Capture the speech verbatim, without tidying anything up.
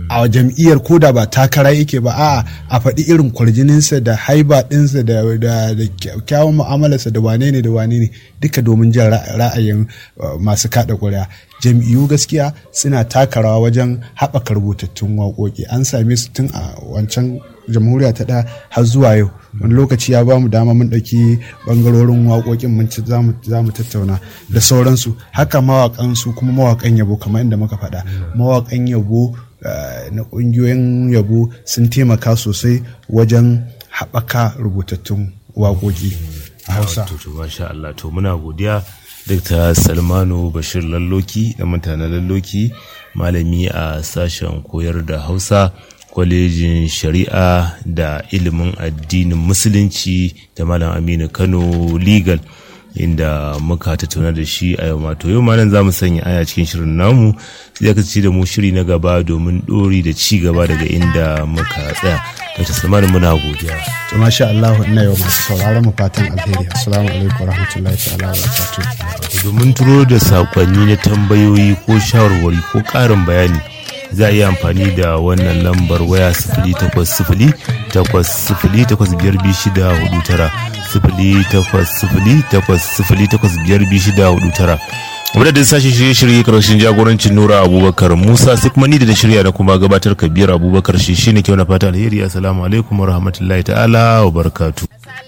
a jam'iyyar ko da ba takara yake ba a a faɗi irin kwarjininsa da haiba ɗinsa da da kyawun mu'amalarsa da wane ne da wane ne duka domin jin ra'ayin masu kaɗa ƙuri'a. Jam'iyyu gaskiya suna taka rawa wajen haɓaka rubutattun waƙoƙi, an same su tun a wancan jamhuriya ta ɗaya har zuwa yau. Wani lokaci ya ba mu dama mun ɗauki ɓangarorin waƙoƙin mun ci za mu tattauna da sauransu. Haka mawaƙan su kuma mawaƙan yabo kamar inda muka faɗa, mawaƙan yabo na ƙungiyoyin yabo sun taimaka sosai wajen haɓaka rubutattun waƙoƙi a Hausa. To masha Allah, to muna godiya Dr. Salmanu Bashir Lalloki da mutanen Lalloki, malami a sashen koyar da Hausa, kwalejin shari'a da ilimin addinin musulunci da Malam Aminu Kano Legal, inda muka tattauna da shi a yau. Mato yau malam za mu sanya aya cikin shirin namu, sai ka ci da mu shiri na gaba domin dori da ci gaba daga inda muka tsaya. Dr. Salmanu muna godiya. To masha Allah, ina yau masu sauraron mu fatan alheri. Assalamu alaikum warahmatullahi ta'ala wa barakatuh. Domin turo da sakonni na tambayoyi ko shawarwari ko ƙarin bayani, za a iya amfani da wannan lambar waya sifili takwas sifili takwas sifili takwas biyar biyu shida hudu tara sifili takwas sifili takwas sifili takwas biyar biyu shida hudu tara. Wadda sashen shirye-shirye karshen jagorancin Nura Abubakar Musa, sai kuma ni da shirya da kuma gabatar Kabir Abubakar shi shine kyau na fata alheri. Assalamu alaikum wa rahmatullahi ta'ala wa barakatuh.